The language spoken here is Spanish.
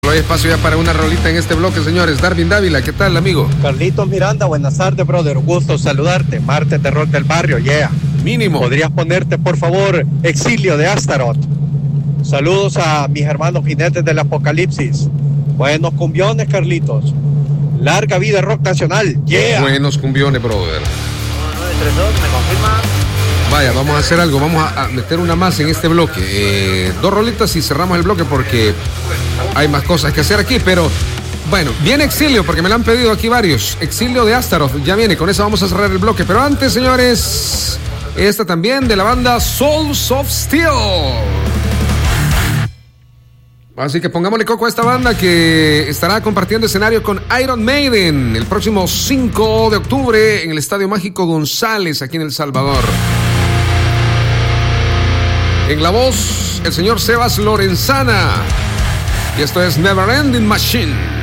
Hay espacio ya para una rolita en este bloque, señores. Darwin Dávila, ¿qué tal, amigo? Carlitos Miranda, buenas tardes, brother. Gusto saludarte. Martes de rock del barrio, yeah. Mínimo. ¿Podrías ponerte, por favor, Exilio de Astaroth? Saludos a mis hermanos jinetes del apocalipsis. Buenos cumbiones, Carlitos. Larga vida rock nacional, yeah. Buenos cumbiones, brother. 932, ¿me confirma? Vaya, vamos a hacer algo, vamos a meter una más en este bloque. 2 rolitas y cerramos el bloque porque hay más cosas que hacer aquí, pero bueno, viene Exilio porque me lo han pedido aquí varios. Exilio de Astaroth, ya viene, con eso vamos a cerrar el bloque. Pero antes, señores, esta también de la banda Souls of Steel. Así que pongámosle coco a esta banda que estará compartiendo escenario con Iron Maiden el próximo 5 de octubre en el Estadio Mágico González, aquí en El Salvador. En la voz, el señor Sebas Lorenzana. Y esto es Never Ending Machine.